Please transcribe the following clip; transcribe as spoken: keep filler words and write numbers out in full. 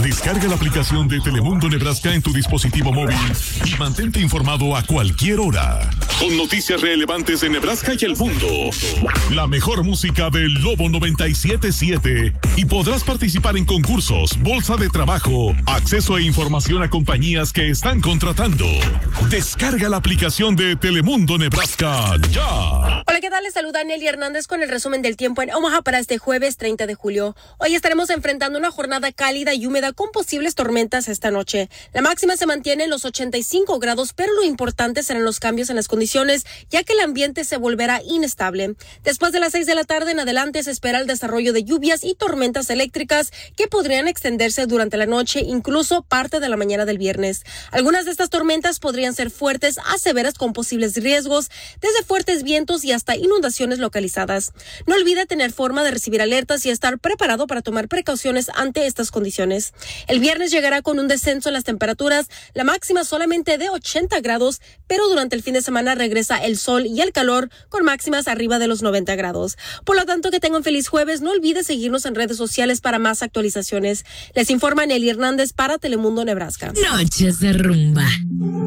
Descarga la aplicación de Telemundo Nebraska en tu dispositivo móvil y mantente informado a cualquier hora. Con noticias relevantes de Nebraska y el mundo. La mejor música del Lobo noventa y siete siete. Y podrás participar en concursos, bolsa de trabajo, acceso e información a compañías que están contratando. Descarga la aplicación de Telemundo Nebraska ya. Hola, ¿qué tal? Les saluda Nelly Hernández con el resumen del tiempo en Omaha para este jueves treinta de julio. Hoy estaremos enfrentando una jornada cálida y húmeda con posibles tormentas esta noche. La máxima se mantiene en los ochenta y cinco grados, pero lo importante serán los cambios en las condiciones, ya que el ambiente se volverá inestable. Después de las seis de la tarde en adelante se espera el desarrollo de lluvias y tormentas eléctricas que podrían extenderse durante la noche, incluso parte de la mañana del viernes. Algunas de estas tormentas podrían ser fuertes a severas con posibles riesgos, desde fuertes vientos y hasta inundaciones localizadas. No olvide tener forma de recibir alertas y estar preparado para tomar precauciones ante estas condiciones. El viernes llegará con un descenso en las temperaturas, la máxima solamente de ochenta grados, pero durante el fin de semana regresa el sol y el calor con máximas arriba de los noventa grados. Por lo tanto, que tengan feliz jueves. No olvide seguirnos en redes sociales para más actualizaciones. Les informa Nelly Hernández para Telemundo Nebraska. Noches de rumba.